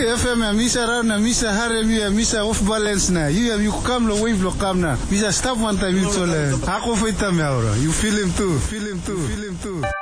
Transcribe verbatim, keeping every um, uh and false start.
F M ya misa rana misa harem ya misa off balance na. You you come the wave lo come na. Misa stop one time you tole. Hako feita me ahora. You feel him too. Feel him too. Feel him too.